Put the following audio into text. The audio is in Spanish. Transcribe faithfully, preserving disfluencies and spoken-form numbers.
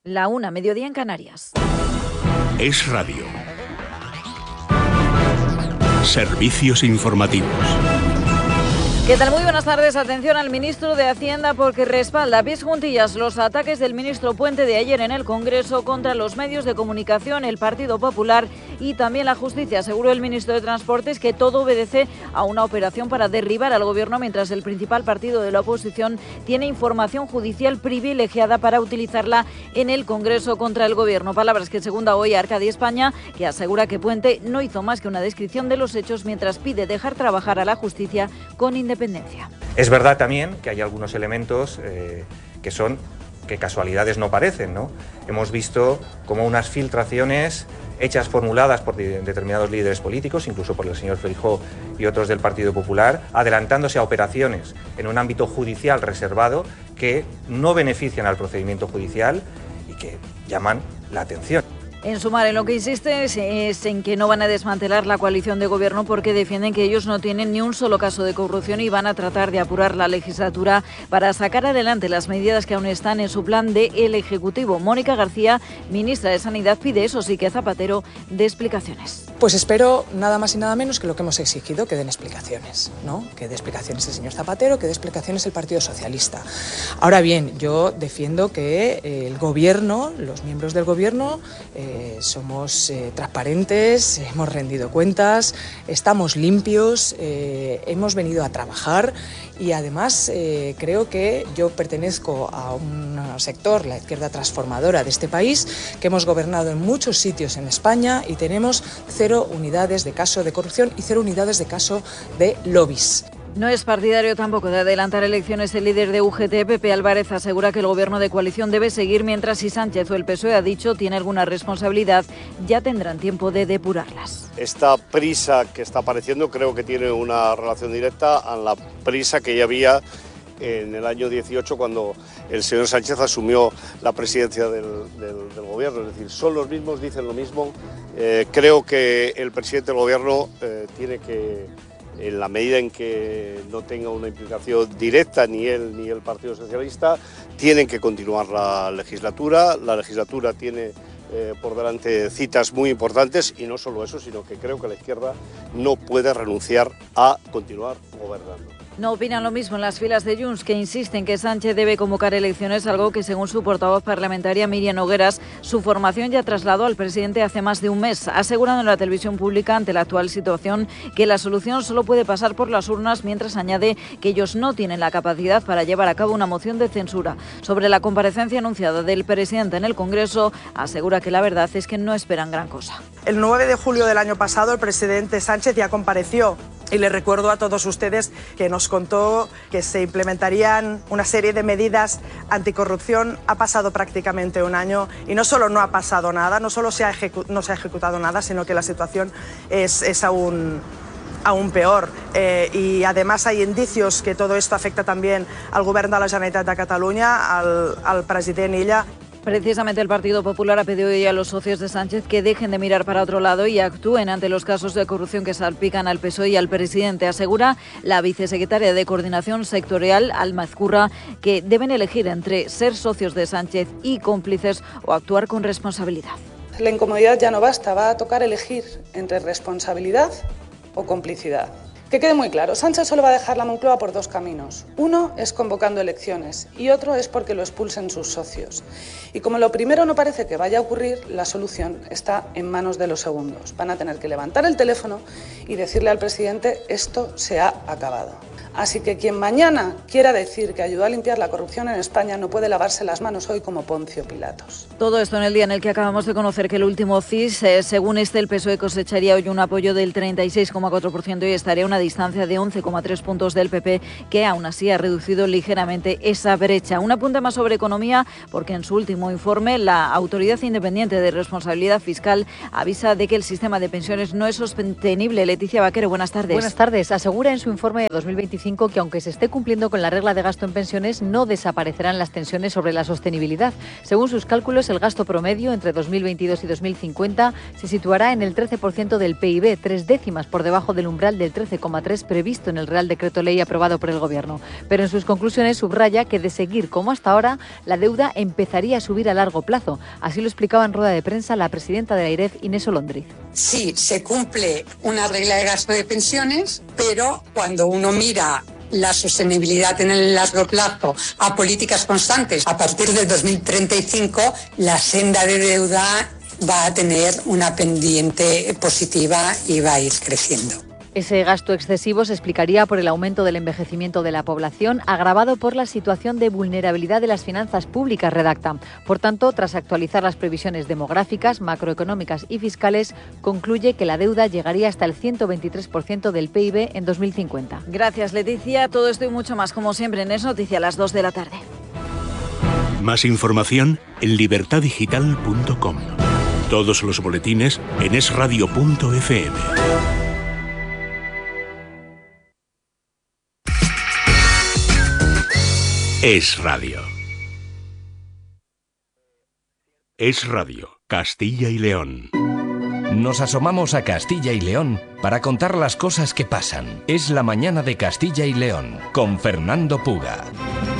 La una, mediodía en Canarias. Es Radio. Servicios informativos. ¿Qué tal? Muy buenas tardes. Atención al ministro de Hacienda porque respalda a pies juntillas los ataques del ministro Puente de ayer en el Congreso contra los medios de comunicación, el Partido Popular y también la Justicia. Aseguró el ministro de Transportes que todo obedece a una operación para derribar al gobierno, mientras el principal partido de la oposición tiene información judicial privilegiada para utilizarla en el Congreso contra el gobierno. Palabras que segunda hoy Arcadia España, que asegura que Puente no hizo más que una descripción de los hechos mientras pide dejar trabajar a la justicia con independencia. Es verdad también que hay algunos elementos eh, que son que casualidades no parecen, ¿no? Hemos visto como unas filtraciones hechas, formuladas por de, determinados líderes políticos, incluso por el señor Feijóo y otros del Partido Popular, adelantándose a operaciones en un ámbito judicial reservado que no benefician al procedimiento judicial y que llaman la atención. En Sumar, en lo que insiste es, es en que no van a desmantelar la coalición de gobierno porque defienden que ellos no tienen ni un solo caso de corrupción y van a tratar de apurar la legislatura para sacar adelante las medidas que aún están en su plan del Ejecutivo. Mónica García, ministra de Sanidad, pide, eso sí, que Zapatero dé explicaciones. Pues espero nada más y nada menos que lo que hemos exigido, que den explicaciones, ¿no? Que dé explicaciones el señor Zapatero, que dé explicaciones el Partido Socialista. Ahora bien, yo defiendo que eh, el gobierno, los miembros del gobierno, eh, somos eh, transparentes, hemos rendido cuentas, estamos limpios, eh, hemos venido a trabajar y además eh, creo que yo pertenezco a un sector, la izquierda transformadora de este país, que hemos gobernado en muchos sitios en España y tenemos cero unidades de caso de corrupción y cero unidades de caso de lobbies. No es partidario tampoco de adelantar elecciones. El líder de U G T, Pepe Álvarez, asegura que el gobierno de coalición debe seguir, mientras si Sánchez o el P S O E ha dicho tiene alguna responsabilidad, ya tendrán tiempo de depurarlas. Esta prisa que está apareciendo creo que tiene una relación directa a la prisa que ya había en el año dieciocho cuando el señor Sánchez asumió la presidencia del, del, del gobierno. Es decir, son los mismos, dicen lo mismo. Eh, creo que el presidente del gobierno eh, tiene que, en la medida en que no tenga una implicación directa ni él ni el Partido Socialista, tienen que continuar la legislatura. La legislatura tiene eh, por delante citas muy importantes y no solo eso, sino que creo que la izquierda no puede renunciar a continuar gobernando. No opinan lo mismo en las filas de Junts, que insisten que Sánchez debe convocar elecciones, algo que según su portavoz parlamentaria Miriam Nogueras, su formación ya trasladó al presidente hace más de un mes, asegurando en la televisión pública ante la actual situación que la solución solo puede pasar por las urnas, mientras añade que ellos no tienen la capacidad para llevar a cabo una moción de censura. Sobre la comparecencia anunciada del presidente en el Congreso, asegura que la verdad es que no esperan gran cosa. El nueve de julio del año pasado el presidente Sánchez ya compareció. Y les recuerdo a todos ustedes que nos contó que se implementarían una serie de medidas anticorrupción. Ha pasado prácticamente un año y no solo no ha pasado nada, no solo se ha, ejecu- no se ha ejecutado nada, sino que la situación es, es aún, aún peor. Eh, y además hay indicios que todo esto afecta también al govern de la Generalitat de Catalunya, al, al president Illa. Precisamente el Partido Popular ha pedido hoy a los socios de Sánchez que dejen de mirar para otro lado y actúen ante los casos de corrupción que salpican al P S O E y al presidente. Asegura la vicesecretaria de Coordinación Sectorial, Alma Ezcurra, que deben elegir entre ser socios de Sánchez y cómplices o actuar con responsabilidad. La incomodidad ya no basta, va a tocar elegir entre responsabilidad o complicidad. Que quede muy claro, Sánchez solo va a dejar la Moncloa por dos caminos. Uno es convocando elecciones y otro es porque lo expulsen sus socios. Y como lo primero no parece que vaya a ocurrir, la solución está en manos de los segundos. Van a tener que levantar el teléfono y decirle al presidente: esto se ha acabado. Así que quien mañana quiera decir que ayudó a limpiar la corrupción en España no puede lavarse las manos hoy como Poncio Pilatos. Todo esto en el día en el que acabamos de conocer que el último C I S, eh, según este, el P S O E cosecharía hoy un apoyo del treinta y seis coma cuatro por ciento y estaría a una distancia de once coma tres puntos del P P, que aún así ha reducido ligeramente esa brecha. Un apunte más sobre economía, porque en su último informe la Autoridad Independiente de Responsabilidad Fiscal avisa de que el sistema de pensiones no es sostenible. Leticia Vaquero, buenas tardes. Buenas tardes. Asegura en su informe de dos mil veinticinco veinticinco que, aunque se esté cumpliendo con la regla de gasto en pensiones, no desaparecerán las tensiones sobre la sostenibilidad. Según sus cálculos, el gasto promedio entre dos mil veintidós y dos mil cincuenta se situará en el trece por ciento del P I B, tres décimas por debajo del umbral del trece coma tres previsto en el Real Decreto Ley aprobado por el Gobierno. Pero en sus conclusiones subraya que, de seguir como hasta ahora, la deuda empezaría a subir a largo plazo. Así lo explicaba en rueda de prensa la presidenta de AIREF, Inés Olondriz. Sí, se cumple una regla de gasto de pensiones, pero cuando uno mira la sostenibilidad en el largo plazo a políticas constantes, a partir del dos mil treinta y cinco la senda de deuda va a tener una pendiente positiva y va a ir creciendo. Ese gasto excesivo se explicaría por el aumento del envejecimiento de la población, agravado por la situación de vulnerabilidad de las finanzas públicas, redacta. Por tanto, tras actualizar las previsiones demográficas, macroeconómicas y fiscales, concluye que la deuda llegaría hasta el ciento veintitrés por ciento del P I B en dos mil cincuenta. Gracias, Leticia. Todo esto y mucho más, como siempre, en Es Noticia a las dos de la tarde. Más información en libertad digital punto com. Todos los boletines en es radio punto efe eme. Es Radio. Es Radio, Castilla y León. Nos asomamos a Castilla y León para contar las cosas que pasan. Es la mañana de Castilla y León con Fernando Puga.